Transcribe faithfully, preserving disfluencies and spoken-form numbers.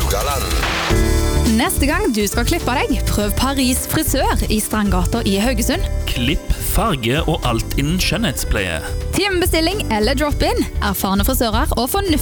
Haugaland. Neste gang du skal klippe deg, prøv Paris frisør i Strandgata i Haugesund. Klipp, farge og alt innen skjønnhetspleie. Timebestilling eller drop-in, erfarne frisører og fornuftig